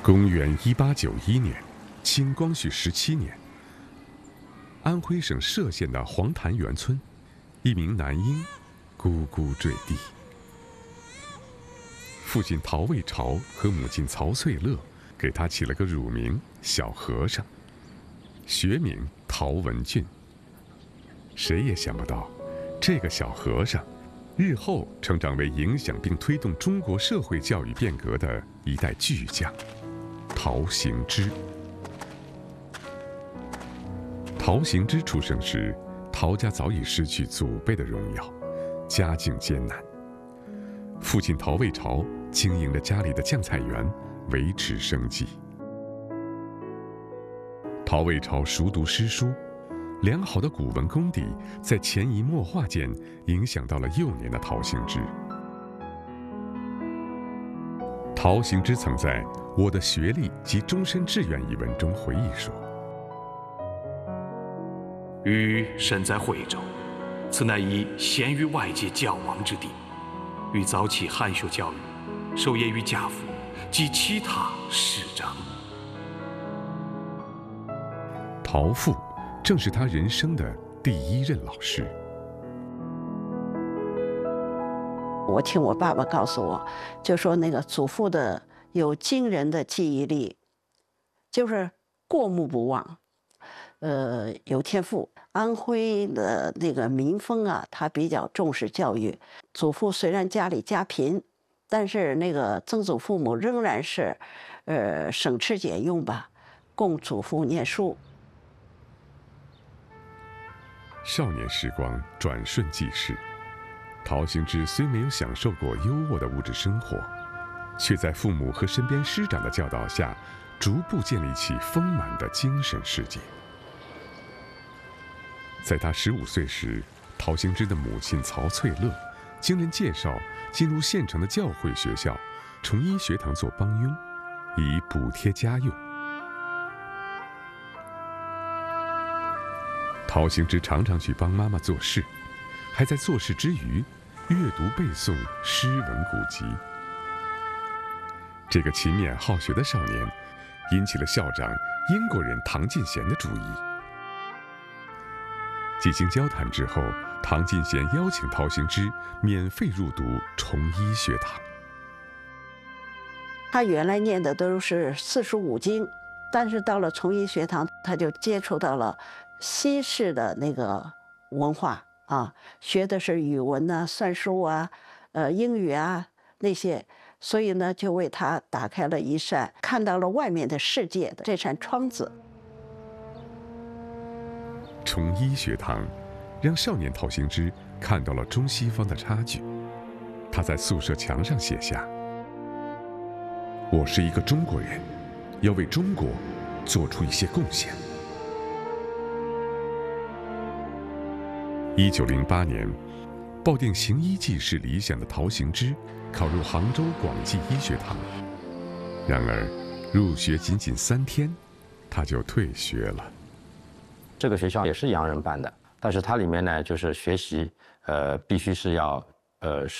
公元1891年，清光绪17年，安徽省歙县的黄潭园村，一名男婴咕咕坠地。父亲陶卫朝和母亲曹翠乐给他起了个乳名小和尚，学名陶文俊。谁也想不到，这个小和尚日后成长为影响并推动中国社会教育变革的一代巨匠陶行知。陶行知出生时，陶家早已失去祖辈的荣耀，家境艰难。父亲陶卫朝经营着家里的酱菜园，维持生计。陶卫朝熟读诗书，良好的古文功底在潜移默化间影响到了幼年的陶行知。陶行知曾在《我的学历及终身志愿》一文中回忆说：“ 余身在惠州，此乃一贤于外界教亡之地。欲早起汉学教育，授业于家父及其他师长。” 陶父正是他人生的第一任老师。 我听我爸爸告诉我，就说那个祖父的有惊人的记忆力，就是过目不忘，有天赋。安徽的那个民风啊，他比较重视教育。祖父虽然家里家贫，但是那个曾祖父母仍然是，省吃俭用吧，供祖父念书。 少年时光转瞬即逝，陶行知虽没有享受过优渥的物质生活，却在父母和身边师长的教导下，逐步建立起丰满的精神世界。在他15岁时，陶行知的母亲曹翠乐经人介绍，进入县城的教会学校崇一学堂做帮佣，以补贴家用。陶行知常常去帮妈妈做事，还在做事之余阅读背诵诗文古籍。这个勤勉好学的少年，引起了校长英国人唐进贤的注意。几经交谈之后，唐进贤邀请陶行知免费入读崇一学堂。 他原来念的都是45经，但是到了崇一学堂，他就接触到了西式的那个文化啊，学的是语文啊、算术啊、英语啊那些，所以呢，就为他打开了一扇看到了外面的世界的这扇窗子。 崇一学堂让少年陶行知看到了中西方的差距。他在宿舍墙上写下：“我是一个中国人，要为中国做出一些贡献。”1908年，抱定行医济世理想的陶行知考入杭州广济医学堂，然而入学仅仅3天，他就退学了。 这个学校也是洋人办的，但是它里面呢，就是学习，必须是要